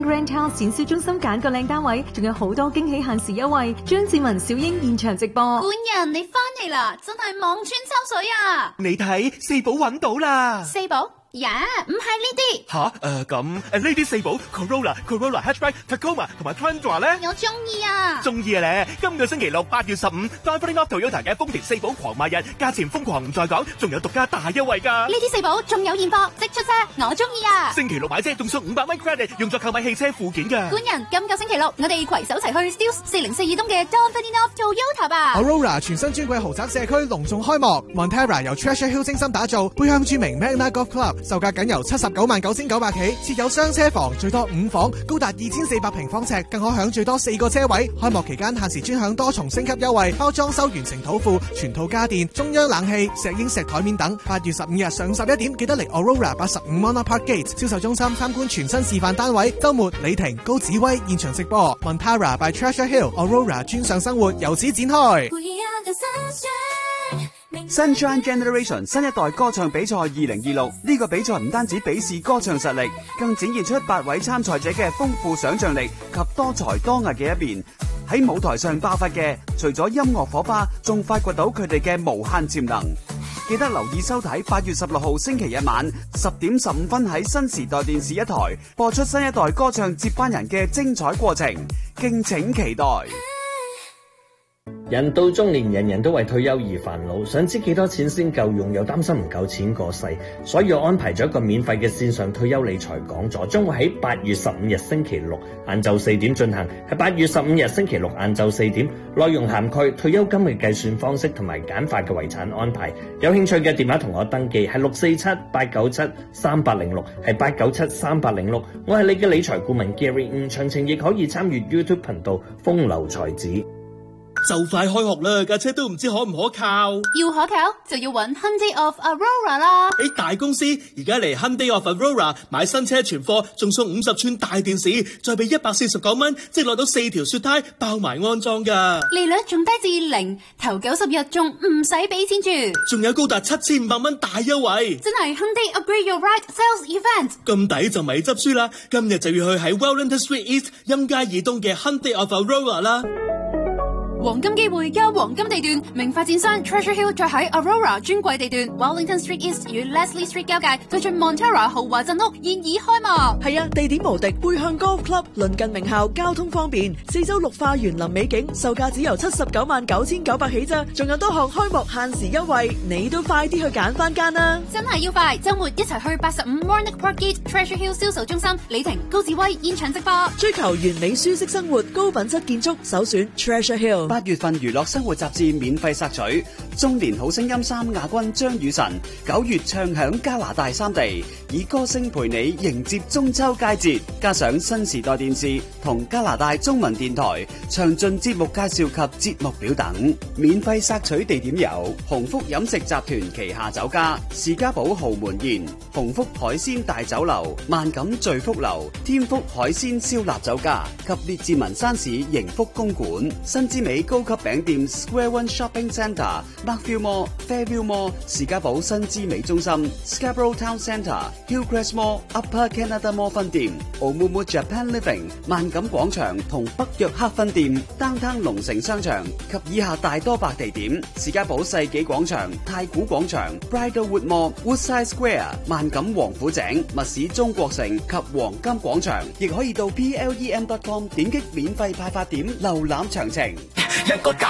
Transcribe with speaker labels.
Speaker 1: Grand Town 展銷中心揀個靚單位，仲有好多驚喜限時優惠。張志文、小英現場直播。
Speaker 2: 本人你翻嚟啦，真係望穿秋水啊！
Speaker 3: 你睇四寶揾到啦，
Speaker 2: 四寶。呀，唔係呢啲
Speaker 3: 吓，咁呢啲四寶 Corolla Hatchback、Tacoma 同埋 Tundra 咧，
Speaker 2: 我中意啊！
Speaker 3: 中意啊咧！今個星期六8月15 ，Driving Off Toyota 嘅豐田四寶狂賣日，價錢瘋狂唔再講，仲有獨家大優惠㗎！
Speaker 2: 呢啲四寶仲有現貨，即出車，我中意啊！
Speaker 3: 星期六買車仲送500蚊 credit， 用作購買汽車附件㗎。
Speaker 2: 本人今個星期六，我哋攜手齊去 Steels 4042東嘅 Driving Off Toyota 吧。
Speaker 4: Aurora 全新專櫃豪宅社區隆重開幕 ，Montera 由 Treasure Hill 精心打造，背向著名 Magna Golf Club， 售價僅由799900起，設有雙車房，最多5房，高達2400平方尺，更可享最多4個車位。開幕期間限時專享多重升級優惠，包裝修完成土庫、全套家電、中央冷氣、石英石台面等。8月15日上午11點，記得嚟 Aurora 85 Monarch Park Gate 銷售中心參觀全新示範單位。週末李婷、高子威現場直播 ，Montera by Treasure Hill Aurora 專上生活由此展開。
Speaker 5: Sunshine Generation 新一代歌唱比賽2026，呢個比賽唔單止比試歌唱實力，更展現出8位參賽者嘅豐富想象力及多才多藝嘅一面。喺舞台上爆發嘅，除咗音樂火花，仲發掘到佢哋嘅無限潛能。記得留意收睇8月16號星期日晚10點15分喺新時代電視一台播出新一代歌唱接班人嘅精彩過程，敬請期待。
Speaker 6: 人到中年，人人都為退休而煩惱，想知幾多錢先夠用，又擔心唔夠錢過世，所以我安排咗一個免費嘅線上退休理財講座，將會喺8月15日星期六晏晝4點進行，係8月15日星期六晏晝4點，內容涵蓋退休金嘅計算方式同埋簡化嘅遺產安排。有興趣嘅電話同我登記係647-897-3806，係897-3806。我係你嘅理財顧問 Gary， 詳情亦可以參與 YouTube 頻道風流才子。
Speaker 7: 就快開學啦，架車都唔知可唔可靠。
Speaker 2: 要可靠就要揾 Hyundai of Aurora 啦。
Speaker 7: 喺大公司而家嚟 Hyundai of Aurora 買新車存貨，仲送50寸大電視，再俾149蚊，即攞到4條雪胎，包埋安裝噶。
Speaker 2: 利率仲低至0，頭90日仲唔使俾錢住，
Speaker 7: 仲有高達7500蚊大優惠。
Speaker 2: 真係 Hyundai Upgrade Your Ride Sales Event，
Speaker 7: 咁抵就咪執輸啦！今日就要去喺 Wellington Street East 陰街以東嘅 Hyundai of Aurora 啦。
Speaker 2: 黃金機會加黃金地段，名發展商 Treasure Hill 再喺 Aurora 專櫃地段 Wellington Street East 與 Leslie Street 交界，對進 Montera 豪華鎮屋現已開幕。
Speaker 8: 係啊，地點無敵，背向 Golf Club， 鄰近名校，交通方便，四周綠化園林美景，售價只由799900起咋，仲有多項開幕限時優惠，你都快啲去揀翻間啦！
Speaker 2: 真係要快，周末一齊去85 Monarch Park Gate Treasure Hill 銷售中心，李婷、高志威現場直播。
Speaker 8: 追求完美舒適生活，高品質建築，首選 Treasure Hill。
Speaker 5: 8月份娛樂生活雜誌免費索取，中年好聲音3亞軍張雨晨9月唱響加拿大3地，以歌聲陪你迎接中秋佳節，加上新時代電視同加拿大中文電台詳盡節目介紹及節目表等。免費索取地點有鴻福飲食集團旗下酒家、士嘉堡豪門宴、鴻福海鮮大酒樓、萬錦聚福樓、天福海鮮燒臘酒家及列治文山市盈福公館、新之美高級餅店 Square One Shopping Centre、Markville Mall、Fairview Mall、士嘉堡新之美中心、Scarborough Town Centre、Hillcrest Mall、Upper Canada Mall 分店、Oumuamua Japan Living、萬錦廣場同北約克分店、Downtown 龍城商場及以下大多白地點：士嘉堡世紀廣場、太古廣場、Bridlewood Mall、Woodside Square、萬錦王府井、密市中國城及黃金廣場，亦可以到 plem.com 點擊免費派發點瀏覽詳情。
Speaker 3: 一個搞